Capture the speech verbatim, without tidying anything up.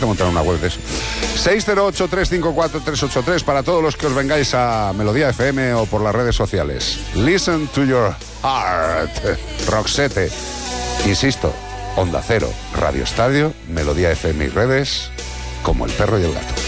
que montar una web de eso. seis cero ocho, tres cinco cuatro, tres ocho tres para todos los que os vengáis a Melodía F M o por las redes sociales. Listen to your heart. Roxette. Insisto, Onda Cero, Radio Estadio, Melodía F M y redes, como el perro y el gato.